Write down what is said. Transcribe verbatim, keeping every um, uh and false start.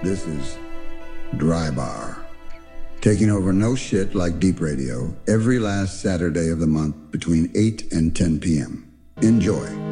This is Dry Bar, taking over no shit like Deep Radio every last Saturday of the month between eight and ten p.m. Enjoy.